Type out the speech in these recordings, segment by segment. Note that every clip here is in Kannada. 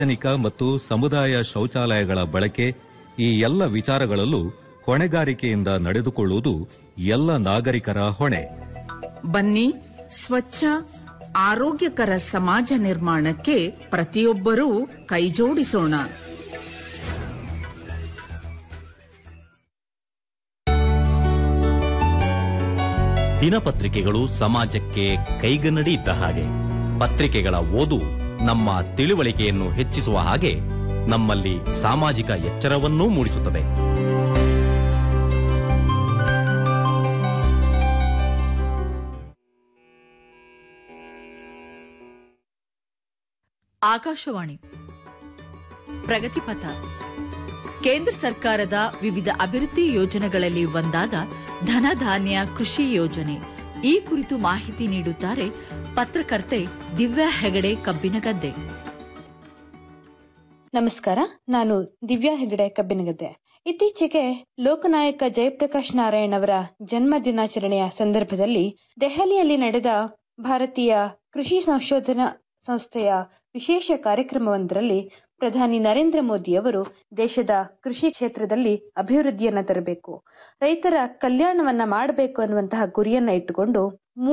ಸಾರ್ವಜನಿಕ ಮತ್ತು ಸಮುದಾಯ ಶೌಚಾಲಯಗಳ ಬಳಕೆ ಈ ಎಲ್ಲ ವಿಚಾರಗಳಲ್ಲೂ ಹೊಣೆಗಾರಿಕೆಯಿಂದ ನಡೆದುಕೊಳ್ಳುವುದು ಎಲ್ಲ ನಾಗರಿಕರ ಹೊಣೆ. ಬನ್ನಿ, ಸ್ವಚ್ಛ ಆರೋಗ್ಯಕರ ಸಮಾಜ ನಿರ್ಮಾಣಕ್ಕೆ ಪ್ರತಿಯೊಬ್ಬರೂ ಕೈಜೋಡಿಸೋಣ. ದಿನಪತ್ರಿಕೆಗಳು ಸಮಾಜಕ್ಕೆ ಕೈಗನ್ನಡಿ ಇದ್ದ ಹಾಗೆ. ಪತ್ರಿಕೆಗಳ ಓದು ನಮ್ಮ ತಿಳುವಳಿಕೆಯನ್ನು ಹೆಚ್ಚಿಸುವ ಹಾಗೆ ನಮ್ಮಲ್ಲಿ ಸಾಮಾಜಿಕ ಎಚ್ಚರವನ್ನೂ ಮೂಡಿಸುತ್ತದೆ. ಆಕಾಶವಾಣಿ ಪ್ರಗತಿಪಥ. ಕೇಂದ್ರ ಸರ್ಕಾರದ ವಿವಿಧ ಅಭಿವೃದ್ಧಿ ಯೋಜನೆಗಳಲ್ಲಿ ಒಂದಾದ ಧನಧಾನ್ಯ ಕೃಷಿ ಯೋಜನೆ. ಈ ಕುರಿತು ಮಾಹಿತಿ ನೀಡುತ್ತಾರೆ ಪತ್ರಕರ್ತೆ ದಿವ್ಯಾ ಹೆಗಡೆ ಕಬ್ಬಿನಗದ್ದೆ. ನಮಸ್ಕಾರ, ನಾನು ದಿವ್ಯಾ ಹೆಗಡೆ ಕಬ್ಬಿನಗದ್ದೆ. ಇತ್ತೀಚೆಗೆ ಲೋಕನಾಯಕ ಜಯಪ್ರಕಾಶ್ ನಾರಾಯಣ್ ಅವರ ಜನ್ಮ ದಿನಾಚರಣೆಯ ಸಂದರ್ಭದಲ್ಲಿ ದೆಹಲಿಯಲ್ಲಿ ನಡೆದ ಭಾರತೀಯ ಕೃಷಿ ಸಂಶೋಧನಾ ಸಂಸ್ಥೆಯ ವಿಶೇಷ ಕಾರ್ಯಕ್ರಮವೊಂದರಲ್ಲಿ ಪ್ರಧಾನಿ ನರೇಂದ್ರ ಮೋದಿ ಅವರು ದೇಶದ ಕೃಷಿ ಕ್ಷೇತ್ರದಲ್ಲಿ ಅಭಿವೃದ್ಧಿಯನ್ನ ತರಬೇಕು, ರೈತರ ಕಲ್ಯಾಣವನ್ನ ಮಾಡಬೇಕು ಅನ್ನುವಂತಹ ಗುರಿಯನ್ನ ಇಟ್ಟುಕೊಂಡು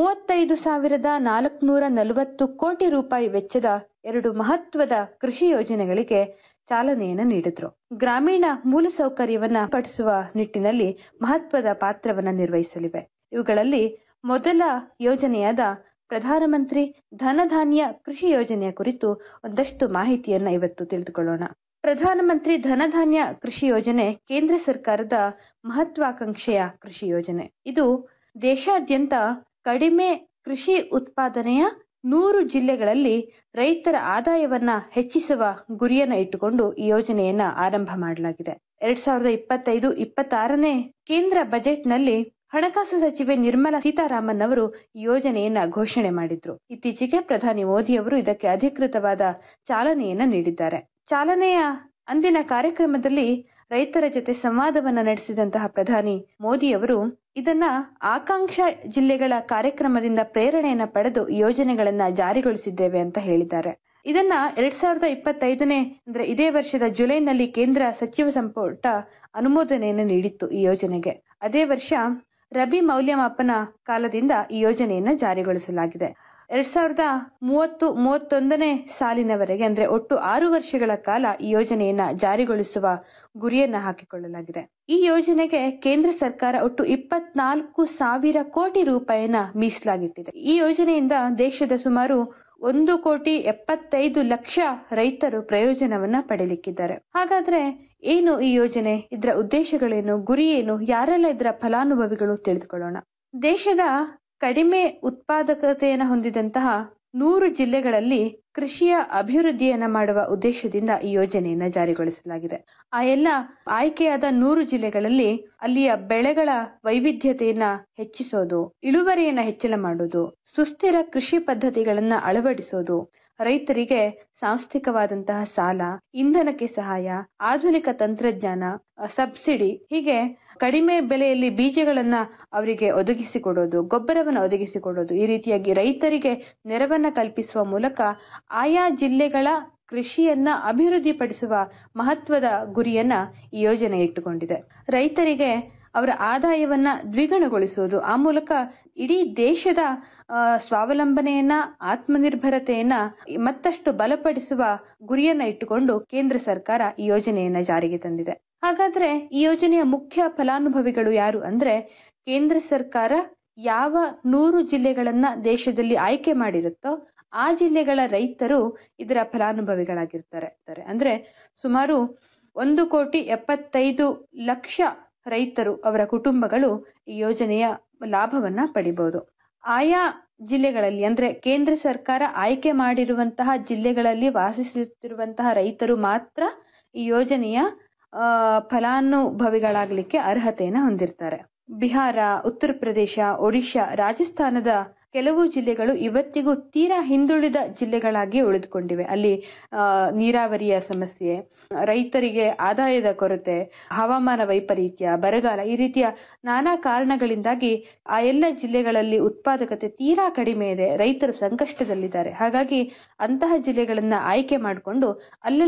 35,440 ಕೋಟಿ ರೂಪಾಯಿ ವೆಚ್ಚದ 2 ಮಹತ್ವದ ಕೃಷಿ ಯೋಜನೆಗಳಿಗೆ ಚಾಲನೆಯನ್ನು ನೀಡಿದ್ರು. ಗ್ರಾಮೀಣ ಮೂಲಸೌಕರ್ಯವನ್ನ ಪಡಿಸುವ ನಿಟ್ಟಿನಲ್ಲಿ ಮಹತ್ವದ ಪಾತ್ರವನ್ನ ನಿರ್ವಹಿಸಲಿವೆ. ಇವುಗಳಲ್ಲಿ ಮೊದಲ ಯೋಜನೆಯಾದ ಪ್ರಧಾನಮಂತ್ರಿ ಧನಧಾನ್ಯ ಕೃಷಿ ಯೋಜನೆಯ ಕುರಿತು ಒಂದಷ್ಟು ಮಾಹಿತಿಯನ್ನ ಇವತ್ತು ತಿಳಿದುಕೊಳ್ಳೋಣ. ಪ್ರಧಾನಮಂತ್ರಿ ಧನಧಾನ್ಯ ಕೃಷಿ ಯೋಜನೆ ಕೇಂದ್ರ ಸರ್ಕಾರದ ಮಹತ್ವಾಕಾಂಕ್ಷೆಯ ಕೃಷಿ ಯೋಜನೆ. ಇದು ದೇಶಾದ್ಯಂತ ಕಡಿಮೆ ಕೃಷಿ ಉತ್ಪಾದನೆಯ 100 ಜಿಲ್ಲೆಗಳಲ್ಲಿ ರೈತರ ಆದಾಯವನ್ನ ಹೆಚ್ಚಿಸುವ ಗುರಿಯನ್ನ ಇಟ್ಟುಕೊಂಡು ಈ ಯೋಜನೆಯನ್ನ ಆರಂಭ ಮಾಡಲಾಗಿದೆ. 2025-26ನೇ ಕೇಂದ್ರ ಬಜೆಟ್ನಲ್ಲಿ ಹಣಕಾಸು ಸಚಿವೆ ನಿರ್ಮಲಾ ಸೀತಾರಾಮನ್ ಅವರು ಈ ಯೋಜನೆಯನ್ನ ಘೋಷಣೆ ಮಾಡಿದ್ರು. ಇತ್ತೀಚೆಗೆ ಪ್ರಧಾನಿ ಮೋದಿ ಅವರು ಇದಕ್ಕೆ ಅಧಿಕೃತವಾದ ಚಾಲನೆಯನ್ನ ನೀಡಿದ್ದಾರೆ. ಚಾಲನೆಯ ಅಂದಿನ ಕಾರ್ಯಕ್ರಮದಲ್ಲಿ ರೈತರ ಜೊತೆ ಸಂವಾದವನ್ನ ನಡೆಸಿದಂತಹ ಪ್ರಧಾನಿ ಮೋದಿ ಅವರು ಇದನ್ನ ಆಕಾಂಕ್ಷ ಜಿಲ್ಲೆಗಳ ಕಾರ್ಯಕ್ರಮದಿಂದ ಪ್ರೇರಣೆಯನ್ನ ಪಡೆದು ಈ ಯೋಜನೆಗಳನ್ನ ಜಾರಿಗೊಳಿಸಿದ್ದೇವೆ ಅಂತ ಹೇಳಿದ್ದಾರೆ. ಇದನ್ನ 2025ನೇ ಅಂದ್ರೆ ಇದೇ ವರ್ಷದ ಜುಲೈನಲ್ಲಿ ಕೇಂದ್ರ ಸಚಿವ ಸಂಪುಟ ಅನುಮೋದನೆಯನ್ನು ನೀಡಿತ್ತು ಈ ಯೋಜನೆಗೆ. ಅದೇ ವರ್ಷ ರಬಿ ಮೌಲ್ಯಮಾಪನ ಕಾಲದಿಂದ ಈ ಯೋಜನೆಯನ್ನ ಜಾರಿಗೊಳಿಸಲಾಗಿದೆ. 2030-31ನೇ ಸಾಲಿನವರೆಗೆ ಅಂದ್ರೆ ಒಟ್ಟು 6 ವರ್ಷಗಳ ಕಾಲ ಈ ಯೋಜನೆಯನ್ನ ಜಾರಿಗೊಳಿಸುವ ಗುರಿಯನ್ನ ಹಾಕಿಕೊಳ್ಳಲಾಗಿದೆ. ಈ ಯೋಜನೆಗೆ ಕೇಂದ್ರ ಸರ್ಕಾರ ಒಟ್ಟು 24,000 ಕೋಟಿ ರೂಪಾಯಿನ ಮೀಸಲಾಗಿಟ್ಟಿದೆ. ಈ ಯೋಜನೆಯಿಂದ ದೇಶದ ಸುಮಾರು 1,75,00,000 ರೈತರು ಪ್ರಯೋಜನವನ್ನ ಪಡೆಯಲಿಕ್ಕಿದ್ದಾರೆ. ಹಾಗಾದ್ರೆ ಏನು ಈ ಯೋಜನೆ, ಇದರ ಉದ್ದೇಶಗಳೇನು, ಗುರಿ ಏನು, ಯಾರೆಲ್ಲ ಇದರ ಫಲಾನುಭವಿಗಳು ತಿಳಿದುಕೊಳ್ಳೋಣ. ದೇಶದ ಕಡಿಮೆ ಉತ್ಪಾದಕತೆಯನ್ನು ಹೊಂದಿದಂತಹ 100 ಜಿಲ್ಲೆಗಳಲ್ಲಿ ಕೃಷಿಯ ಅಭಿವೃದ್ಧಿಯನ್ನ ಮಾಡುವ ಉದ್ದೇಶದಿಂದ ಈ ಯೋಜನೆಯನ್ನ ಜಾರಿಗೊಳಿಸಲಾಗಿದೆ. ಆ ಎಲ್ಲ ಆಯ್ಕೆಯಾದ 100 ಜಿಲ್ಲೆಗಳಲ್ಲಿ ಅಲ್ಲಿಯ ಬೆಳೆಗಳ ವೈವಿಧ್ಯತೆಯನ್ನ ಹೆಚ್ಚಿಸೋದು, ಇಳುವರಿಯನ್ನ ಹೆಚ್ಚಳ ಮಾಡೋದು, ಸುಸ್ಥಿರ ಕೃಷಿ ಪದ್ಧತಿಗಳನ್ನ ಅಳವಡಿಸೋದು, ರೈತರಿಗೆ ಸಾಂಸ್ಥಿಕವಾದಂತಹ ಸಾಲ, ಇಂಧನಕ್ಕೆ ಸಹಾಯ, ಆಧುನಿಕ ತಂತ್ರಜ್ಞಾನ, ಸಬ್ಸಿಡಿ, ಹೀಗೆ ಕಡಿಮೆ ಬೆಲೆಯಲ್ಲಿ ಬೀಜಗಳನ್ನ ಅವರಿಗೆ ಒದಗಿಸಿಕೊಡೋದು, ಗೊಬ್ಬರವನ್ನು ಒದಗಿಸಿಕೊಡೋದು, ಈ ರೀತಿಯಾಗಿ ರೈತರಿಗೆ ನೆರವನ್ನ ಕಲ್ಪಿಸುವ ಮೂಲಕ ಆಯಾ ಜಿಲ್ಲೆಗಳ ಕೃಷಿಯನ್ನ ಅಭಿವೃದ್ಧಿಪಡಿಸುವ ಮಹತ್ವದ ಗುರಿಯನ್ನ ಈ ಯೋಜನೆ ಇಟ್ಟುಕೊಂಡಿದೆ. ರೈತರಿಗೆ ಅವರ ಆದಾಯವನ್ನ ದ್ವಿಗುಣಗೊಳಿಸುವುದು, ಆ ಮೂಲಕ ಇಡೀ ದೇಶದ ಸ್ವಾವಲಂಬನೆಯನ್ನ, ಆತ್ಮನಿರ್ಭರತೆಯನ್ನ ಮತ್ತಷ್ಟು ಬಲಪಡಿಸುವ ಗುರಿಯನ್ನ ಇಟ್ಟುಕೊಂಡು ಕೇಂದ್ರ ಸರ್ಕಾರ ಈ ಯೋಜನೆಯನ್ನ ಜಾರಿಗೆ ತಂದಿದೆ. ಹಾಗಾದ್ರೆ ಈ ಯೋಜನೆಯ ಮುಖ್ಯ ಫಲಾನುಭವಿಗಳು ಯಾರು ಅಂದ್ರೆ, ಕೇಂದ್ರ ಸರ್ಕಾರ ಯಾವ 100 ಜಿಲ್ಲೆಗಳನ್ನ ದೇಶದಲ್ಲಿ ಆಯ್ಕೆ ಮಾಡಿರುತ್ತೋ ಆ ಜಿಲ್ಲೆಗಳ ರೈತರು ಇದರ ಫಲಾನುಭವಿಗಳಾಗಿರ್ತಾರೆ. ಅಂದ್ರೆ ಸುಮಾರು 1,75,00,000 ರೈತರು, ಅವರ ಕುಟುಂಬಗಳು ಈ ಯೋಜನೆಯ ಲಾಭವನ್ನ ಪಡಿಬಹುದು. ಆಯಾ ಜಿಲ್ಲೆಗಳಲ್ಲಿ ಅಂದ್ರೆ ಕೇಂದ್ರ ಸರ್ಕಾರ ಆಯ್ಕೆ ಮಾಡಿರುವಂತಹ ಜಿಲ್ಲೆಗಳಲ್ಲಿ ವಾಸಿಸುತ್ತಿರುವಂತಹ ರೈತರು ಮಾತ್ರ ಈ ಯೋಜನೆಯ ಫಲಾನುಭವಿಗಳಾಗಲಿಕ್ಕೆ ಅರ್ಹತೆಯನ್ನು ಹೊಂದಿರ್ತಾರೆ. ಬಿಹಾರ, ಉತ್ತರ ಪ್ರದೇಶ, ಒಡಿಶಾ, ರಾಜಸ್ಥಾನದ ಕೆಲವು ಜಿಲ್ಲೆಗಳು ಇವತ್ತಿಗೂ ತೀರಾ ಹಿಂದುಳಿದ ಜಿಲ್ಲೆಗಳಾಗಿ ಉಳಿದುಕೊಂಡಿವೆ. ಅಲ್ಲಿ ನೀರಾವರಿಯ ಸಮಸ್ಯೆ, ರೈತರಿಗೆ ಆದಾಯದ ಕೊರತೆ, ಹವಾಮಾನ ವೈಪರೀತ್ಯ, ಬರಗಾಲ, ಈ ರೀತಿಯ ನಾನಾ ಕಾರಣಗಳಿಂದಾಗಿ ಆ ಎಲ್ಲ ಜಿಲ್ಲೆಗಳಲ್ಲಿ ಉತ್ಪಾದಕತೆ ತೀರಾ ಕಡಿಮೆ ಇದೆ. ರೈತರು ಸಂಕಷ್ಟದಲ್ಲಿದ್ದಾರೆ. ಹಾಗಾಗಿ ಅಂತಹ ಜಿಲ್ಲೆಗಳನ್ನ ಆಯ್ಕೆ ಮಾಡಿಕೊಂಡು ಅಲ್ಲ